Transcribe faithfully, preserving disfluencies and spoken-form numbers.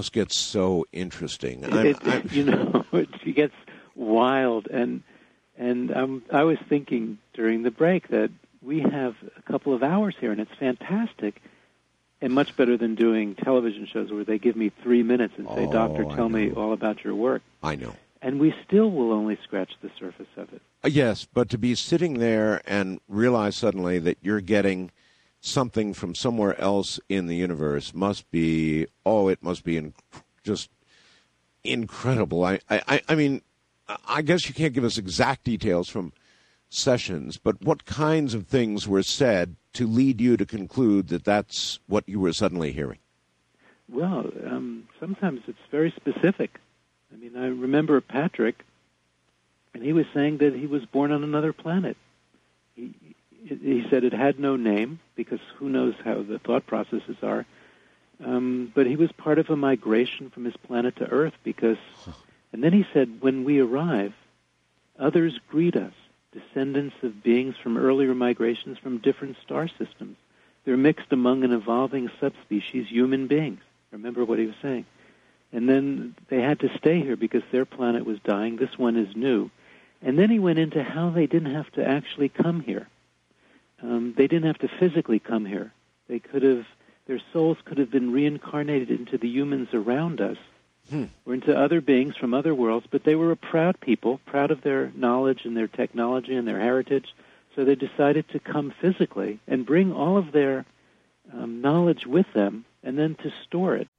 must get so interesting. I'm, It, I'm... You know, it gets wild. And and um, I was thinking during the break that we have a couple of hours here, and it's fantastic, and much better than doing television shows where they give me three minutes and say, Oh, Doctor, I tell me know. all about your work. I know. And we still will only scratch the surface of it. Uh, Yes, but to be sitting there and realize suddenly that you're getting something from somewhere else in the universe must be, oh, it must be in, just incredible. I, I, I mean, I guess you can't give us exact details from sessions, but what kinds of things were said to lead you to conclude that that's what you were suddenly hearing? Well, um, sometimes it's very specific. I mean, I remember Patrick, and he was saying that he was born on another planet. He, he said it had no name, because who knows how the thought processes are. Um, but he was part of a migration from his planet to Earth, because... And then he said, when we arrive, others greet us, descendants of beings from earlier migrations from different star systems. They're mixed among an evolving subspecies, human beings. Remember what he was saying. And then they had to stay here because their planet was dying. This one is new. And then he went into how they didn't have to actually come here. Um, they didn't have to physically come here. They could have, their souls could have been reincarnated into the humans around us, hmm. or into other beings from other worlds, but they were a proud people, proud of their knowledge and their technology and their heritage, so they decided to come physically and bring all of their um, knowledge with them and then to store it.